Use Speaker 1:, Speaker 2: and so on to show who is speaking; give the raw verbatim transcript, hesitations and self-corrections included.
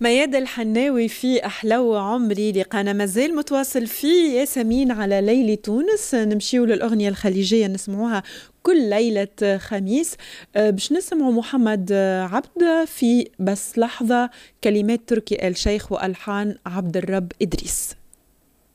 Speaker 1: مياد الحناوي في أحلو عمري، لقانا مازال متواصل في ياسمين على ليلة تونس. نمشيو للأغنية الخليجية نسمعوها كل ليلة خميس. أه باش نسمعوا محمد عبد في بس لحظة، كلمات تركي آل شيخ وألحان عبد الرب إدريس.